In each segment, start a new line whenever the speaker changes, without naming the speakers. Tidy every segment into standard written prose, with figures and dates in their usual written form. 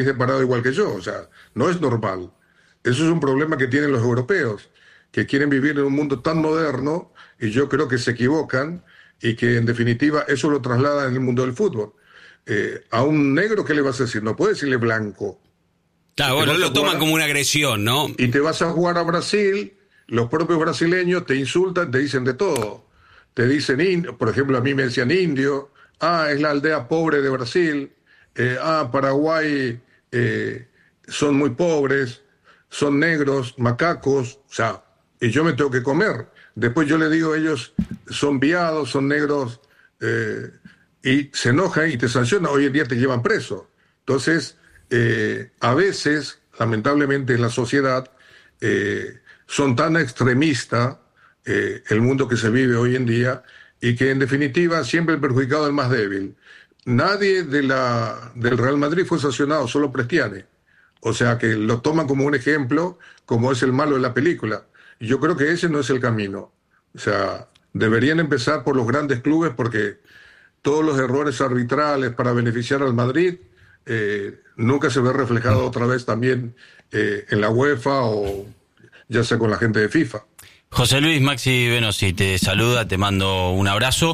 separado igual que yo, o sea, no es normal. Eso es un problema que tienen los europeos, que quieren vivir en un mundo tan moderno y yo creo que se equivocan y que en definitiva eso lo traslada en el mundo del fútbol. A un negro, ¿qué le vas a decir? No puedes decirle blanco.
Claro, bueno, lo toman como una agresión, ¿no?
Y te vas a jugar a Brasil, los propios brasileños te insultan, te dicen de todo. Te dicen, por ejemplo, a mí me decían indio, es la aldea pobre de Brasil, Paraguay son muy pobres, son negros, macacos, o sea, y yo me tengo que comer. Después yo le digo a ellos, son viados, son negros, y se enojan y te sancionan, hoy en día te llevan preso. Entonces, a veces, lamentablemente en la sociedad, son tan extremistas el mundo que se vive hoy en día y que en definitiva siempre el perjudicado es el más débil. Nadie del Real Madrid fue sancionado, solo Prestiani. O sea que lo toman como un ejemplo, como es el malo de la película. Y yo creo que ese no es el camino. O sea, deberían empezar por los grandes clubes porque todos los errores arbitrales para beneficiar al Madrid nunca se ve reflejado otra vez también en la UEFA o ya sea con la gente de FIFA.
José Luis, Maxi Venosi te saluda, te mando un abrazo.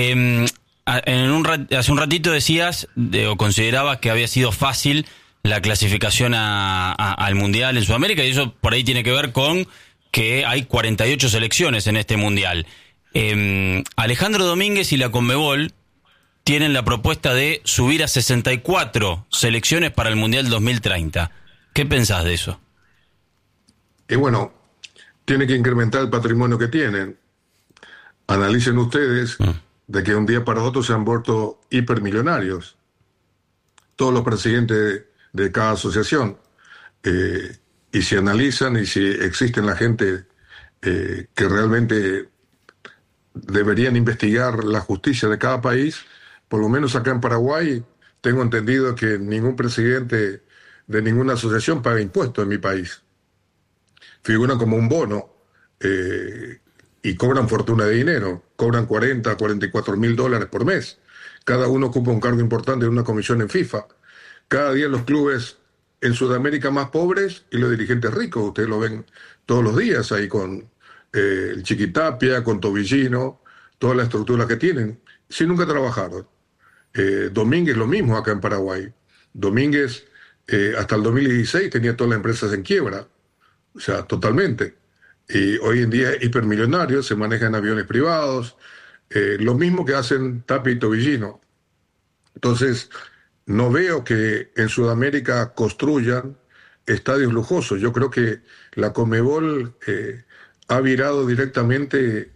Hace un ratito decías o considerabas que había sido fácil la clasificación al Mundial en Sudamérica y eso por ahí tiene que ver con que hay 48 selecciones en este Mundial. Alejandro Domínguez y la Conmebol tienen la propuesta de subir a 64 selecciones para el Mundial 2030. ¿Qué pensás de eso?
Y bueno, tiene que incrementar el patrimonio que tienen. Analicen ustedes de que un día para otro se han vuelto hipermillonarios. Todos los presidentes de cada asociación. Y si analizan y si existen la gente que realmente deberían investigar la justicia de cada país, por lo menos acá en Paraguay, tengo entendido que ningún presidente de ninguna asociación paga impuestos en mi país. Figuran como un bono y cobran fortuna de dinero, cobran 44 mil dólares por mes. Cada uno ocupa un cargo importante en una comisión en FIFA. Cada día los clubes en Sudamérica más pobres y los dirigentes ricos, ustedes lo ven todos los días ahí con el Chiquitapia, con Tobillino, toda la estructura que tienen, si nunca trabajaron. Domínguez lo mismo acá en Paraguay. Domínguez hasta el 2016 tenía todas las empresas en quiebra. O sea, totalmente. Y hoy en día es hipermillonario, se manejan aviones privados, lo mismo que hacen Tapia y Tobillino. Entonces, no veo que en Sudamérica construyan estadios lujosos. Yo creo que la Conmebol ha virado directamente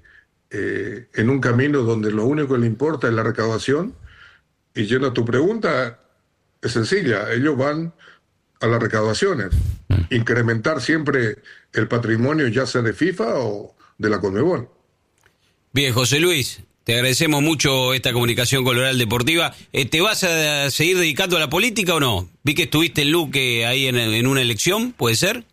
en un camino donde lo único que le importa es la recaudación. Y yendo a tu pregunta, es sencilla, ellos van a las recaudaciones, incrementar siempre el patrimonio ya sea de FIFA o de la Conmebol.
Bien, José Luis, te agradecemos mucho esta comunicación con Oral Deportiva. ¿Te vas a seguir dedicando a la política o no? Vi que estuviste en Luque ahí en una elección, ¿puede ser?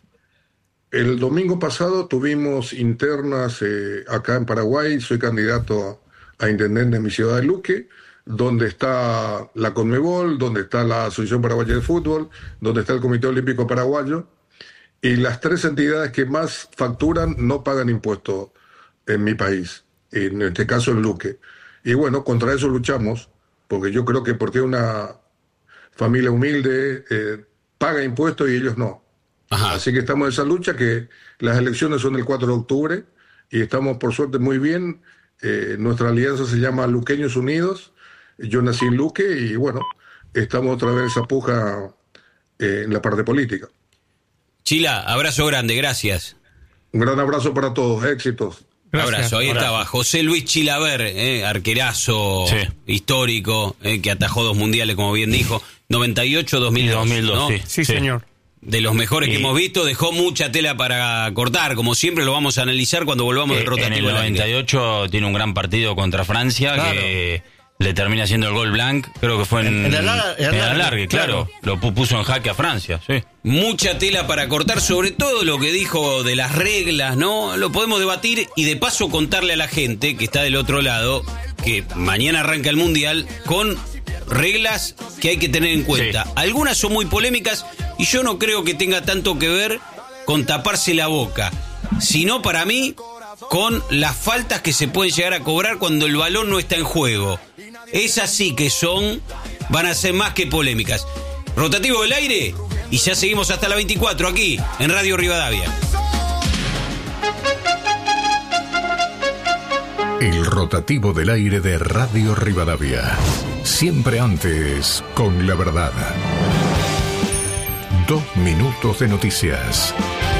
El domingo pasado tuvimos internas acá en Paraguay, soy candidato a intendente en mi ciudad de Luque, donde está la Conmebol, donde está la Asociación Paraguaya de Fútbol, donde está el Comité Olímpico Paraguayo, y las tres entidades que más facturan no pagan impuestos en mi país, en este caso en Luque. Y bueno, contra eso luchamos, porque yo creo que porque una familia humilde paga impuestos y ellos no. Ajá. Así que estamos en esa lucha, que las elecciones son el 4 de octubre, y estamos por suerte muy bien. Nuestra alianza se llama Luqueños Unidos. Yo nací en Luque y bueno, estamos otra vez en esa puja en la parte política.
Chila, abrazo grande, gracias.
Un gran abrazo para todos, éxitos.
Gracias. Abrazo, ahí estaba José Luis Chilaver, arquerazo histórico, que atajó 2 mundiales, como bien dijo, 98-2002. ¿no?
Sí, señor.
De los mejores que hemos visto, dejó mucha tela para cortar, como siempre lo vamos a analizar cuando volvamos del rotativo.
En el 98 tiene un gran partido contra Francia, claro, que le termina haciendo el gol blanc, creo que fue en alargue, claro. Lo puso en jaque a Francia, sí.
Mucha tela para cortar, sobre todo lo que dijo de las reglas, ¿no? Lo podemos debatir y de paso contarle a la gente que está del otro lado que mañana arranca el Mundial con reglas que hay que tener en cuenta. Sí. Algunas son muy polémicas y yo no creo que tenga tanto que ver con taparse la boca, sino para mí con las faltas que se pueden llegar a cobrar cuando el balón no está en juego. Esas sí que van a ser más que polémicas. Rotativo del aire y ya seguimos hasta la 24 aquí en Radio Rivadavia.
El rotativo del aire de Radio Rivadavia. Siempre antes con la verdad. 2 minutos de noticias.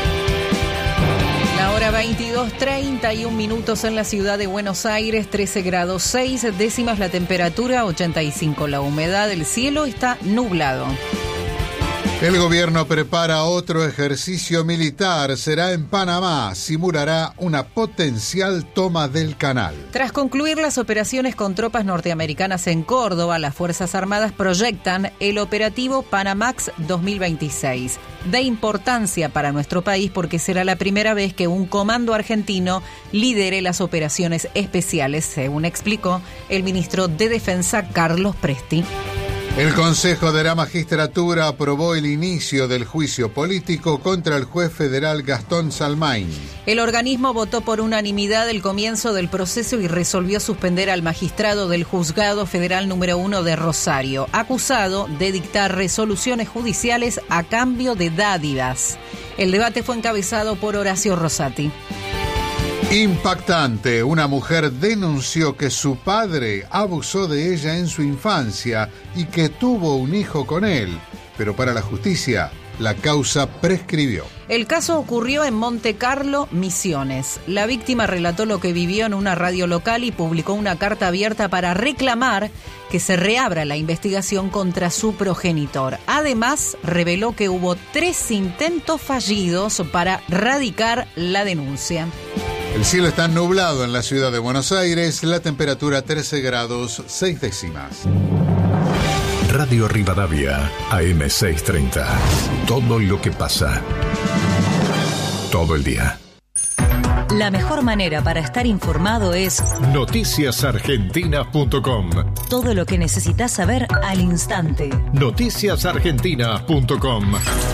La hora 22:31 minutos en la ciudad de Buenos Aires, 13 grados 6 décimas la temperatura, 85 la humedad, el cielo está nublado.
El gobierno prepara otro ejercicio militar, será en Panamá, simulará una potencial toma del canal.
Tras concluir las operaciones con tropas norteamericanas en Córdoba, las Fuerzas Armadas proyectan el operativo Panamax 2026, de importancia para nuestro país porque será la primera vez que un comando argentino lidere las operaciones especiales, según explicó el ministro de Defensa Carlos Presti.
El Consejo de la Magistratura aprobó el inicio del juicio político contra el juez federal Gastón Salmaín.
El organismo votó por unanimidad el comienzo del proceso y resolvió suspender al magistrado del Juzgado Federal número 1 de Rosario, acusado de dictar resoluciones judiciales a cambio de dádivas. El debate fue encabezado por Horacio Rosati.
Impactante, una mujer denunció que su padre abusó de ella en su infancia y que tuvo un hijo con él, pero para la justicia la causa prescribió.
El caso ocurrió en Monte Carlo, Misiones. La víctima relató lo que vivió en una radio local y publicó una carta abierta para reclamar que se reabra la investigación contra su progenitor. Además, reveló que hubo 3 intentos fallidos para radicar la denuncia.
El cielo está nublado en la ciudad de Buenos Aires, la temperatura 13 grados 6 décimas.
Radio Rivadavia, AM630. Todo lo que pasa. Todo el día.
La mejor manera para estar informado es
noticiasargentinas.com.
Todo lo que necesitas saber al instante.
Noticiasargentinas.com.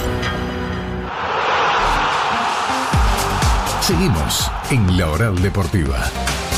Seguimos en La Oral Deportiva.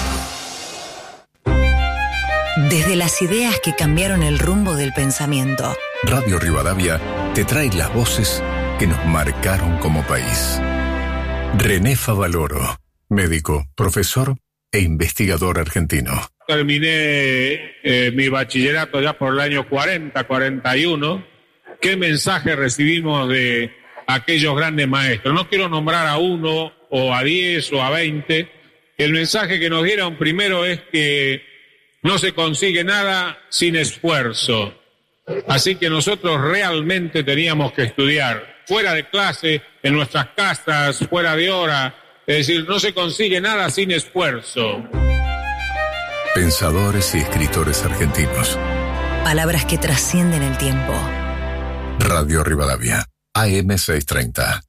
Desde las ideas que cambiaron el rumbo del pensamiento.
Radio Rivadavia te trae las voces que nos marcaron como país. René Favaloro, médico, profesor e investigador argentino.
Terminé mi bachillerato ya por el año 41. ¿Qué mensaje recibimos de aquellos grandes maestros? No quiero nombrar a uno o a 10 o a 20. El mensaje que nos dieron primero es que no se consigue nada sin esfuerzo. Así que nosotros realmente teníamos que estudiar fuera de clase, en nuestras casas, fuera de hora. Es decir, no se consigue nada sin esfuerzo.
Pensadores y escritores argentinos.
Palabras que trascienden el tiempo.
Radio Rivadavia, AM630.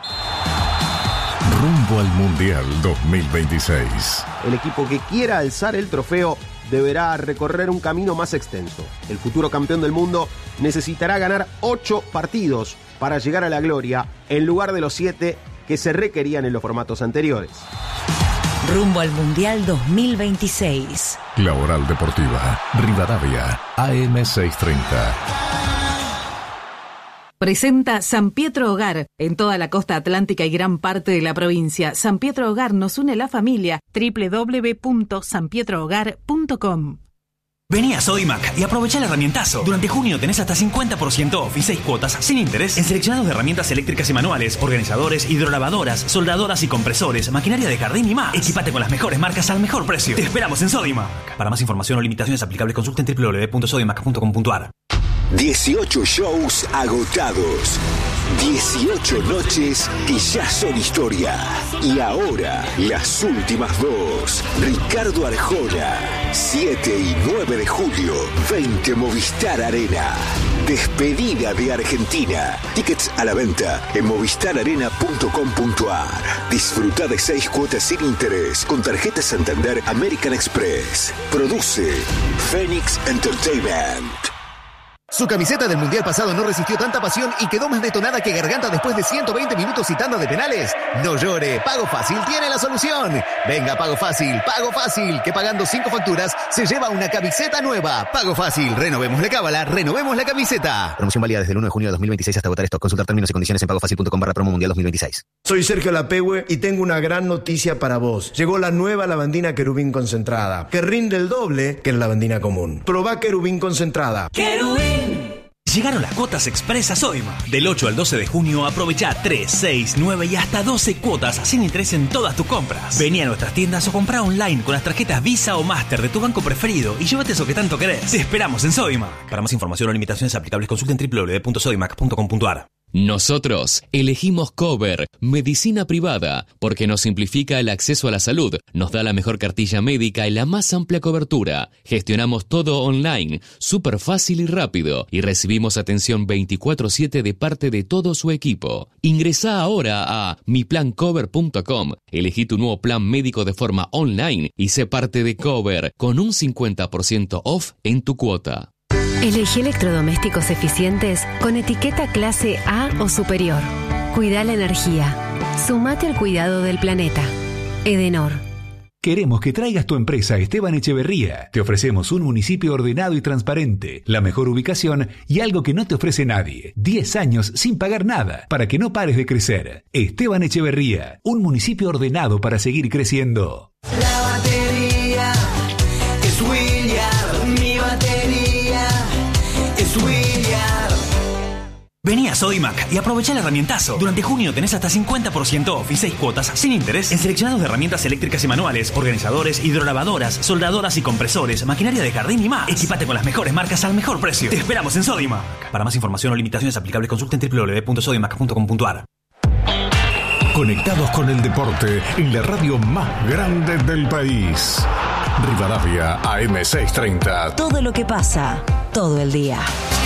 Rumbo al Mundial 2026.
El equipo que quiera alzar el trofeo deberá recorrer un camino más extenso. El futuro campeón del mundo necesitará ganar 8 partidos para llegar a la gloria, en lugar de los 7 que se requerían en los formatos anteriores.
Rumbo al Mundial 2026.
La Oral Deportiva, Rivadavia, AM630.
Presenta San Pietro Hogar, en toda la costa atlántica y gran parte de la provincia. San Pietro Hogar nos une la familia. www.sanpietrohogar.com.
Vení a Sodimac y aprovecha el herramientazo. Durante junio tenés hasta 50% off y 6 cuotas sin interés en seleccionados de herramientas eléctricas y manuales, organizadores, hidrolavadoras, soldadoras y compresores, maquinaria de jardín y más. Equipate con las mejores marcas al mejor precio. Te esperamos en Sodimac. Para más información o limitaciones aplicables, consulten www.sodimac.com.ar.
18 shows agotados. 18 noches que ya son historia. Y ahora, las últimas 2. Ricardo Arjona, 7 y 9 de julio, 20 Movistar Arena. Despedida de Argentina. Tickets a la venta en movistararena.com.ar. Disfruta de 6 cuotas sin interés con tarjeta Santander American Express. Produce Phoenix Entertainment.
Su camiseta del Mundial pasado no resistió tanta pasión y quedó más detonada que Garganta después de 120 minutos y tanda de penales. No llore, Pago Fácil tiene la solución. Venga, Pago Fácil, que pagando 5 facturas se lleva una camiseta nueva. Pago Fácil, renovemos la cábala, renovemos la camiseta. Promoción válida desde el 1 de junio de 2026 hasta agotar stock. Consultar términos y condiciones en pagofacil.com/promo mundial 2026.
Soy Sergio Lapehue y tengo una gran noticia para vos. Llegó la nueva lavandina Querubín concentrada, que rinde el doble que la lavandina común. Probá Querubín concentrada.
¡Querubín! Llegaron las cuotas express a Sodimac. Del 8 al 12 de junio aprovecha 3, 6, 9 y hasta 12 cuotas sin interés en todas tus compras. Vení a nuestras tiendas o comprá online con las tarjetas Visa o Master de tu banco preferido y llévate eso que tanto querés. Te esperamos en Sodimac. Para más información o limitaciones aplicables consulten www.sodimac.com.ar.
Nosotros elegimos Cover, medicina privada, porque nos simplifica el acceso a la salud, nos da la mejor cartilla médica y la más amplia cobertura. Gestionamos todo online, súper fácil y rápido, y recibimos atención 24/7 de parte de todo su equipo. Ingresá ahora a miplancover.com, elegí tu nuevo plan médico de forma online y sé parte de Cover, con un 50% off en tu cuota.
Elegí electrodomésticos eficientes con etiqueta clase A o superior. Cuida la energía. Sumate al cuidado del planeta. Edenor.
Queremos que traigas tu empresa a Esteban Echeverría. Te ofrecemos un municipio ordenado y transparente, la mejor ubicación y algo que no te ofrece nadie. 10 años sin pagar nada, para que no pares de crecer. Esteban Echeverría, un municipio ordenado para seguir creciendo.
La batería es William, mi batería es William.
Vení a Sodimac y aprovecha el herramientazo. Durante junio tenés hasta 50% off y 6 cuotas sin interés en seleccionados de herramientas eléctricas y manuales, organizadores, hidrolavadoras, soldadoras y compresores, maquinaria de jardín y más. Equipate con las mejores marcas al mejor precio. Te esperamos en Sodimac. Para más información o limitaciones aplicables consulten www.sodimac.com.ar.
Conectados con el deporte en la radio más grande del país. Rivadavia AM630.
Todo lo que pasa, todo el día.